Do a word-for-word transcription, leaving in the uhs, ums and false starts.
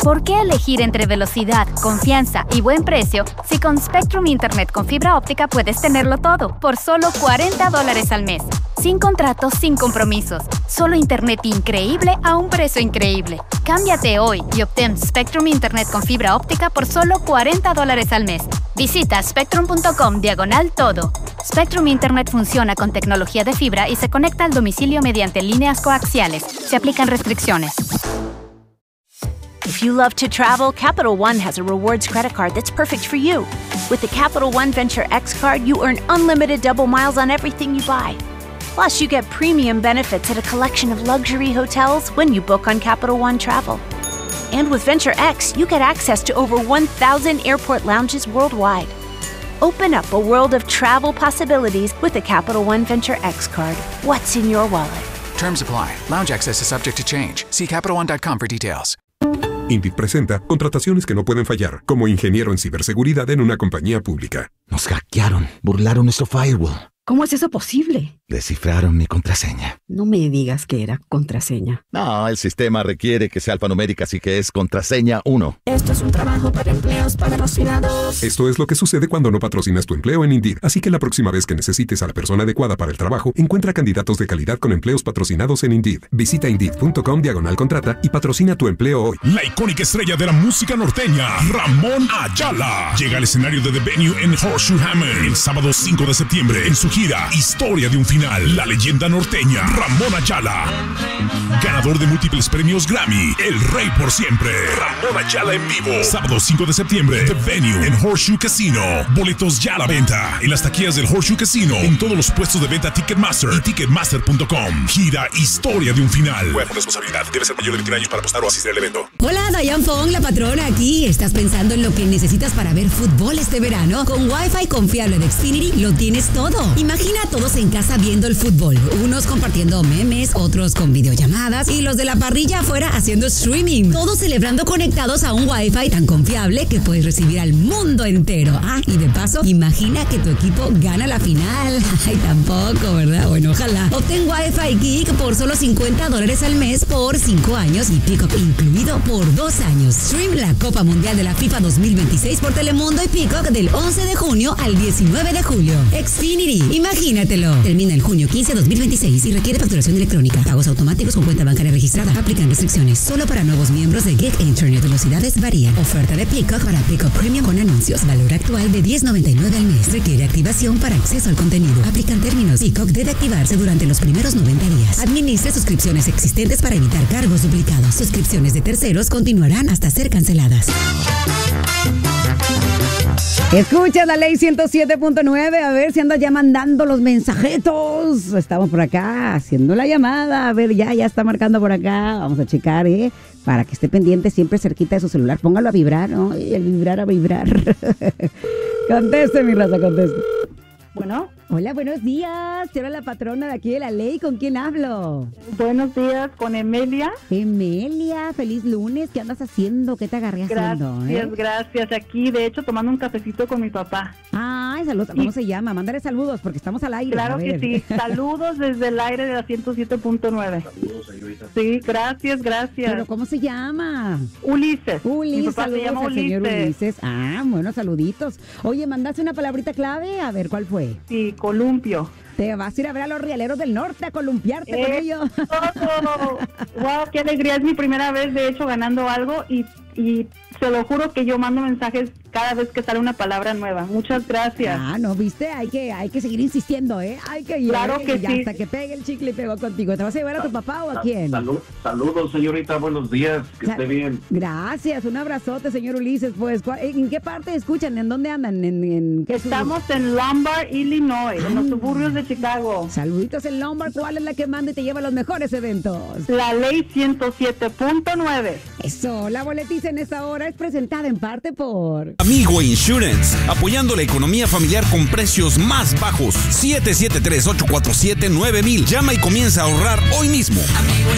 ¿Por qué elegir entre velocidad, confianza y buen precio si con Spectrum Internet con fibra óptica puedes tenerlo todo por solo cuarenta dólares al mes? Sin contratos, sin compromisos. Solo internet increíble a un precio increíble. Cámbiate hoy y obtén Spectrum Internet con fibra óptica por solo cuarenta dólares al mes. Visita spectrum.com diagonal todo. Spectrum Internet funciona con tecnología de fibra y se conecta al domicilio mediante líneas coaxiales. Se aplican restricciones. If you love to travel, Capital One has a rewards credit card that's perfect for you. With the Capital One Venture X card, you earn unlimited double miles on everything you buy. Plus, you get premium benefits at a collection of luxury hotels when you book on Capital One Travel. And with Venture X, you get access to over one thousand airport lounges worldwide. Open up a world of travel possibilities with the Capital One Venture X card. What's in your wallet? Terms apply. Lounge access is subject to change. See Capital One dot com for details. Indeed presenta contrataciones que no pueden fallar, como ingeniero en ciberseguridad en una compañía pública. Nos hackearon, burlaron nuestro firewall. ¿Cómo es eso posible? Descifraron mi contraseña. No me digas que era contraseña. No, el sistema requiere que sea alfanumérica, así que es contraseña uno. Esto es un trabajo para empleos patrocinados. Esto es lo que sucede cuando no patrocinas tu empleo en Indeed. Así que la próxima vez que necesites a la persona adecuada para el trabajo, encuentra candidatos de calidad con empleos patrocinados en Indeed. Visita Indeed.com diagonal contrata y patrocina tu empleo hoy. La icónica estrella de la música norteña, Ramón Ayala, llega al escenario de The Venue en Horseshoe Hammer el sábado cinco de septiembre en su gira Historia de un Final. La leyenda norteña, Ramón Ayala, ganador de múltiples premios Grammy, el rey por siempre. Ramón Ayala en vivo, sábado cinco de septiembre, The Venue en Horseshoe Casino. Boletos ya a la venta en las taquillas del Horseshoe Casino, en todos los puestos de venta Ticketmaster y Ticketmaster punto com. Gira Historia de un Final. Juega con responsabilidad. Debe ser mayor de veintiún años para apostar o asistir al evento. Hola, Dayan Fong, la patrona aquí. ¿Estás pensando en lo que necesitas para ver fútbol este verano? Con Wi-Fi confiable de Xfinity lo tienes todo. Imagina a todos en casa viendo el fútbol. Unos compartiendo memes, otros con videollamadas y los de la parrilla afuera haciendo streaming. Todos celebrando conectados a un Wi-Fi tan confiable que puedes recibir al mundo entero. Ah, y de paso, imagina que tu equipo gana la final. Ay, tampoco, ¿verdad? Bueno, ojalá. Obtén Wi-Fi Geek por solo cincuenta dólares al mes por cinco años y Peacock incluido por dos años. Stream la Copa Mundial de la FIFA dos mil veintiséis por Telemundo y Peacock del once de junio al diecinueve de julio. Xfinity, imagínatelo. Termina el junio quince de dos mil veintiséis y requiere facturación electrónica. Pagos automáticos con cuenta bancaria registrada. Aplican restricciones. Solo para nuevos miembros de Geek Internet. Velocidades varían. Oferta de Peacock para Peacock Premium con anuncios. Valor actual de diez noventa y nueve al mes. Requiere activación para acceso al contenido. Aplican términos. Peacock debe activarse durante los primeros noventa días. Administre suscripciones existentes para evitar cargos duplicados. Suscripciones de terceros continuarán hasta ser canceladas. Escucha la ley ciento siete punto nueve, a ver si andas ya mandando los mensajetos. Estamos por acá haciendo la llamada, a ver, ya, ya está marcando por acá. Vamos a checar, ¿eh? Para que esté pendiente siempre cerquita de su celular. Póngalo a vibrar, ¿no? Y el vibrar a vibrar. Conteste, mi raza, conteste. Bueno. Hola, buenos días. Yo era la patrona de aquí de la ley. ¿Con quién hablo? Buenos días, con Emelia. Emelia, feliz lunes. ¿Qué andas haciendo? ¿Qué te agarré haciendo? Gracias, eh? gracias. Aquí, de hecho, tomando un cafecito con mi papá. Ay, saludos. ¿Cómo se llama? Mándale saludos porque estamos al aire. Claro que sí. Saludos desde el aire de la ciento siete punto nueve. Saludos, señorita. Sí, gracias, gracias. ¿Pero cómo se llama? Ulises. Ulises, mi papá saludos se llama al Ulises. señor Ulises. Ah, bueno, saluditos. Oye, ¿mandaste una palabrita clave? A ver, ¿cuál fue? Sí, columpio. Te vas a ir a ver a los Rieleros del Norte a columpiarte eh, con ellos. Todo. Wow, qué alegría. Es mi primera vez, de hecho, ganando algo y, y se lo juro que yo mando mensajes cada vez que sale una palabra nueva. Muchas gracias. Ah, no, viste, hay que hay que seguir insistiendo, ¿eh? Hay que ir. Claro ¿eh? que y sí. Hasta que pegue el chicle y pegó contigo. ¿Te vas a llevar a tu papá o a quién? Salud, saludos, señorita. Buenos días. Que Sal- esté bien. Gracias. Un abrazote, señor Ulises. Pues, ¿en qué parte escuchan? ¿En dónde andan? ¿En, en qué Estamos sur? En Lombard, Illinois, Ay. en los suburbios de Chicago. Saluditos en Lombard. ¿Cuál es la que manda y te lleva a los mejores eventos? La ley ciento siete punto nueve. Eso, la boletiza en esta hora es presentada en parte por Amigo Insurance, apoyando la economía familiar con precios más bajos. siete siete tres, ocho cuatro siete, nueve mil. Llama y comienza a ahorrar hoy mismo. Amigo